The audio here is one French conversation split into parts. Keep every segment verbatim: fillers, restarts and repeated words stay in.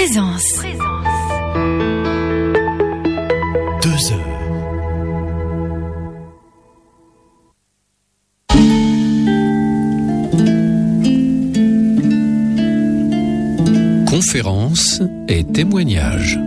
Présence. Deux heures. Conférences et témoignages.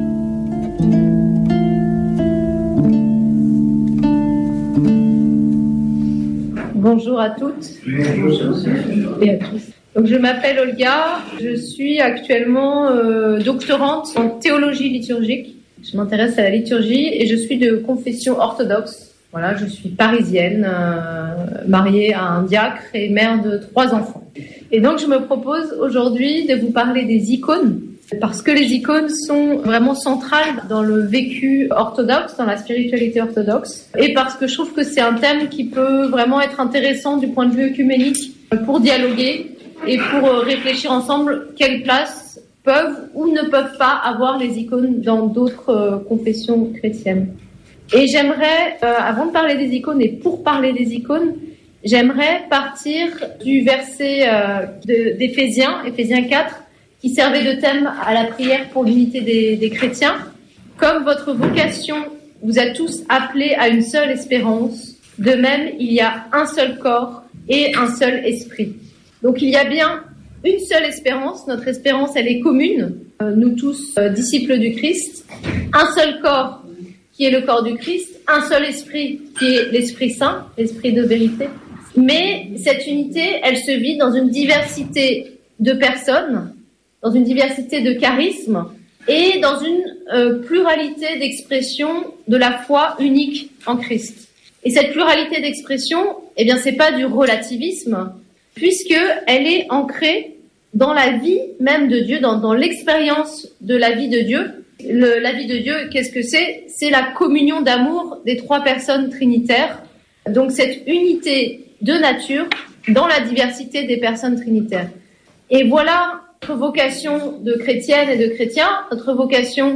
Bonjour à toutes. Bonjour et à tous. Donc, je m'appelle Olga, je suis actuellement euh, doctorante en théologie liturgique. Je m'intéresse à la liturgie et je suis de confession orthodoxe. Voilà, je suis parisienne, euh, mariée à un diacre et mère de trois enfants. Et donc je me propose aujourd'hui de vous parler des icônes, parce que les icônes sont vraiment centrales dans le vécu orthodoxe, dans la spiritualité orthodoxe, et parce que je trouve que c'est un thème qui peut vraiment être intéressant du point de vue œcuménique pour dialoguer et pour réfléchir ensemble quelle place peuvent ou ne peuvent pas avoir les icônes dans d'autres euh, confessions chrétiennes. Et j'aimerais, euh, avant de parler des icônes et pour parler des icônes, j'aimerais partir du verset euh, de, d'Éphésiens, Éphésiens quatre, qui servait de thème à la prière pour l'unité des, des chrétiens. Comme votre vocation vous a tous appelés à une seule espérance, de même il y a un seul corps et un seul esprit. Donc il y a bien une seule espérance, notre espérance elle est commune, euh, nous tous euh, disciples du Christ, un seul corps qui est le corps du Christ, un seul esprit qui est l'Esprit Saint, l'Esprit de vérité. Mais cette unité, elle se vit dans une diversité de personnes, dans une diversité de charismes et dans une euh, pluralité d'expressions de la foi unique en Christ. Et cette pluralité d'expressions, eh bien, c'est pas du relativisme, puisque elle est ancrée dans la vie même de Dieu, dans, dans l'expérience de la vie de Dieu. Le, la vie de Dieu, qu'est-ce que c'est ? C'est la communion d'amour des trois personnes trinitaires. Donc cette unité de nature dans la diversité des personnes trinitaires. Et voilà notre vocation de chrétienne et de chrétien, notre vocation